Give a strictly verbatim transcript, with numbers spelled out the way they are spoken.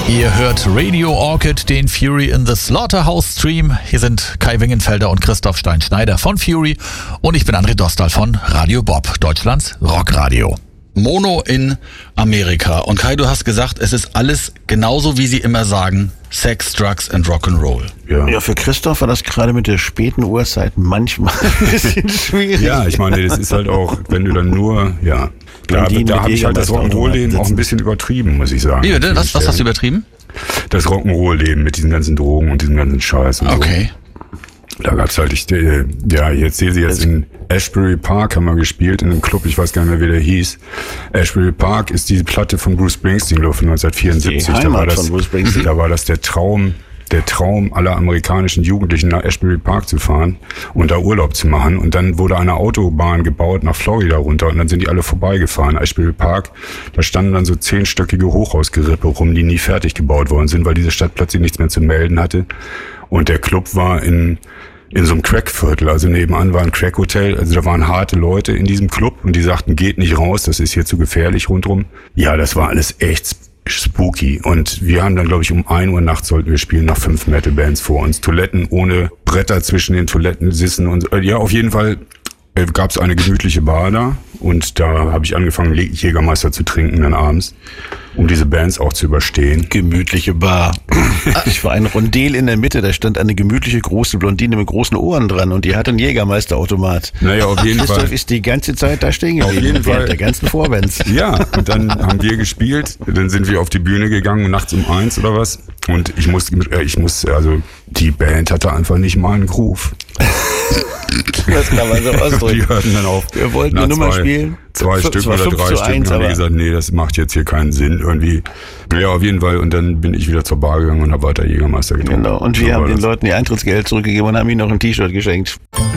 Ihr hört Radio Orchid, den Fury in the Slaughterhouse Stream. Hier sind Kai Wingenfelder und Christoph Stein-Schneider von Fury und ich bin André Dostal von Radio Bob, Deutschlands Rockradio. Mono in Amerika. Und Kai, du hast gesagt, es ist alles genauso, wie sie immer sagen, Sex, Drugs and Rock'n'Roll. Ja. ja, für Christoph war das gerade mit der späten Uhrzeit manchmal ein bisschen schwierig. Ja, ich meine, das ist halt auch, wenn du dann nur, ja, da, da habe ich halt das Rock'n'Roll-Leben auch ein bisschen übertrieben, muss ich sagen. Wie bitte? Was, was hast du übertrieben? Das Rock'n'Roll-Leben mit diesen ganzen Drogen und diesem ganzen Scheiß und okay. so. Da gab's halt, ich, ja, ich erzähle sie jetzt in Ashbury Park haben wir gespielt, in einem Club, ich weiß gar nicht mehr, wie der hieß. Ashbury Park ist die Platte von Bruce Springsteen, glaube ich, von neunzehnhundertvierundsiebzig. Die da war das, von Bruce Springsteen. Da war das der Traum, der Traum aller amerikanischen Jugendlichen nach Ashbury Park zu fahren und da Urlaub zu machen. Und dann wurde eine Autobahn gebaut nach Florida runter und dann sind die alle vorbeigefahren. Ashbury Park, da standen dann so zehnstöckige Hochhausgerippe rum, die nie fertig gebaut worden sind, weil diese Stadt plötzlich nichts mehr zu melden hatte. Und der Club war in in so einem Crackviertel, also nebenan war ein Crackhotel, also da waren harte Leute in diesem Club und die sagten, geht nicht raus, das ist hier zu gefährlich rundrum. Ja, das war alles echt spooky und wir haben dann, glaube ich, um ein Uhr nachts sollten wir spielen, nach fünf Metal-Bands vor uns. Toiletten ohne Bretter zwischen den Toilettensissen und ja, auf jeden Fall gab es eine gemütliche Bar da und da habe ich angefangen, Jägermeister zu trinken dann abends, um diese Bands auch zu überstehen. Gemütliche Bar. Ich war ein Rondel in der Mitte, da stand eine gemütliche große Blondine mit großen Ohren dran und die hatte einen Jägermeisterautomat. Naja, auf jeden Christoph Fall. ist die ganze Zeit da stehen geblieben. Auf jeden Fall. Der ganzen Vorbands. Ja, und dann haben wir gespielt, dann sind wir auf die Bühne gegangen, nachts um eins oder was. Und ich muss, ich muss, also die Band hatte einfach nicht mal einen Groove. Das kann man so ausdrücken. Die hörten dann auf. Wir wollten eine Nummer spielen. Zwei F- Stück oder drei Stück und haben die gesagt, nee, das macht jetzt hier keinen Sinn irgendwie. Ja, auf jeden Fall. Und dann bin ich wieder zur Bar gegangen und habe weiter Jägermeister getrunken. Genau. Und wir so haben den Leuten ihr Eintrittsgeld zurückgegeben und haben ihnen noch ein T-Shirt geschenkt.